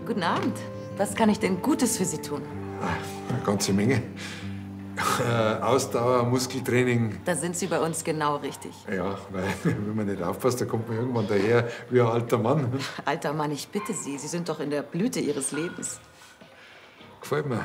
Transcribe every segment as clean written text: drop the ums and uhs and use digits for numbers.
Guten Abend. Was kann ich denn Gutes für Sie tun? Eine ganze Menge. Ausdauer, Muskeltraining. Da sind Sie bei uns genau richtig. Ja, weil wenn man nicht aufpasst, dann kommt man irgendwann daher wie ein alter Mann. Alter Mann, ich bitte Sie. Sie sind doch in der Blüte Ihres Lebens. Gefällt mir.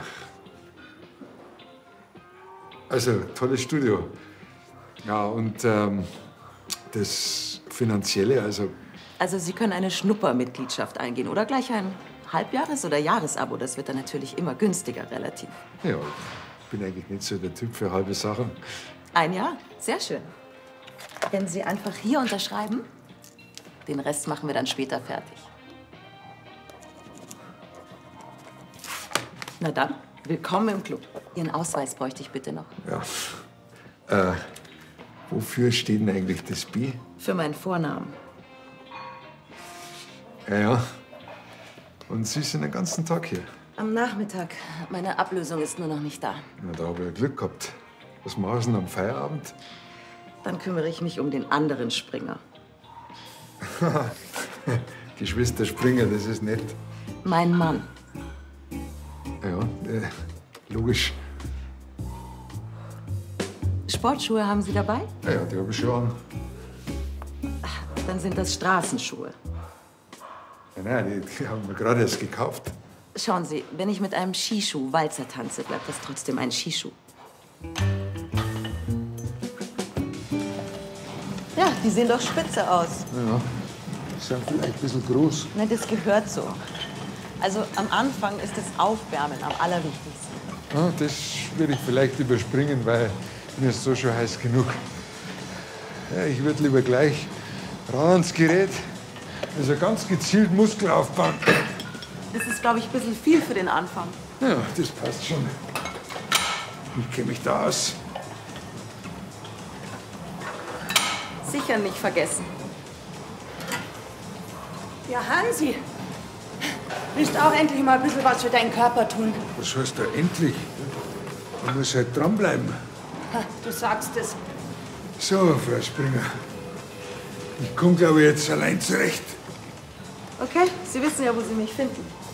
Also, tolles Studio. Ja, und das Finanzielle, also... Also Sie können eine Schnuppermitgliedschaft eingehen oder gleich ein Halbjahres- oder Jahresabo. Das wird dann natürlich immer günstiger relativ. Ja, ich bin eigentlich nicht so der Typ für halbe Sachen. Ein Jahr? Sehr schön. Wenn Sie einfach hier unterschreiben, den Rest machen wir dann später fertig. Na dann, willkommen im Club. Ihren Ausweis bräuchte ich bitte noch. Ja. Wofür steht denn eigentlich das B? Für meinen Vornamen. Ja. Und Sie sind den ganzen Tag hier? Am Nachmittag. Meine Ablösung ist nur noch nicht da. Na, da habe ich ja Glück gehabt. Was machen Sie denn am Feierabend? Dann kümmere ich mich um den anderen Springer. Geschwister Springer, das ist nett. Mein Mann. Ja, logisch. Sportschuhe haben Sie dabei? Ja, die habe ich schon an. Dann sind das Straßenschuhe. Nein, die haben wir gerade erst gekauft. Schauen Sie, wenn ich mit einem Skischuh Walzer tanze, bleibt das trotzdem ein Skischuh. Ja, die sehen doch spitze aus. Ja, die sind vielleicht ein bisschen groß. Ne, das gehört so. Also am Anfang ist das Aufwärmen am allerwichtigsten. Ja, das würde ich vielleicht überspringen, weil mir ist so schon heiß genug. Ja, ich würde lieber gleich ran ans Gerät. Also ganz gezielt Muskel aufbauen. Das ist, glaube ich, ein bisschen viel für den Anfang. Ja, das passt schon. Ich kenne mich da aus. Sicher nicht vergessen. Ja, Hansi, willst auch endlich mal ein bisschen was für deinen Körper tun? Was heißt da endlich? Man muss halt dranbleiben. Ha, du sagst es. So, Frau Springer. Ich komme, glaube ich, jetzt allein zurecht. Okay, Sie wissen ja, wo Sie mich finden.